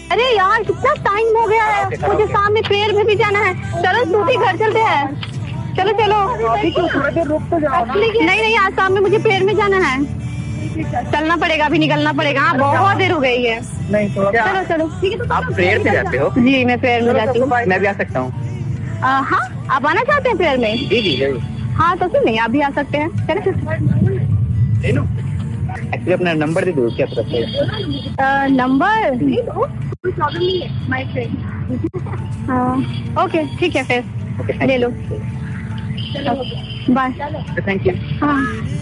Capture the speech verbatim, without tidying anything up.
अरे यार कितना टाइम हो गया है, मुझे शाम में प्रेयर में भी जाना है। चलो सूफी घर चलते हैं। चलो चलो थोड़ा देर रुक तो जाओ ना। नहीं नहीं, आज शाम में मुझे प्रेयर में जाना है, चलना पड़ेगा, अभी निकलना पड़ेगा। हाँ बहुत देर हो गई है। नहीं तो चलो चलो ठीक है। तो आप प्रेयर पे जाते हो? जी मैं प्रेयर में जाती हूँ। मैं भी आ सकता हूँ? हाँ आप आना चाहते हैं प्रेयर में? जी जी जरूर। हाँ तो क्यों नहीं, आप भी आ सकते हैं। चलो एक्चुअली अपना नंबर दे दो क्या तरफ से? नंबर कोई प्रॉब्लम नहीं है, माय फ्रेंड। हाँ ओके ठीक है फिर ले लो। बाय। Thank you. हाँ